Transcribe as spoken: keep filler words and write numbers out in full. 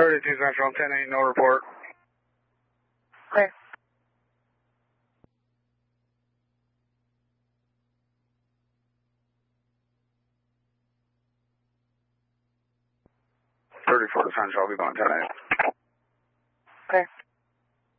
thirty-two Central, ten eight, no report. Okay. thirty-four Central, I'll be going ten eight. Okay.